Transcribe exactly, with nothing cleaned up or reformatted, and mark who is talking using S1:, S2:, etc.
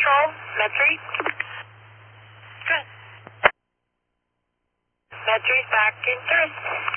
S1: home. Med three. Good. Med three's back in through.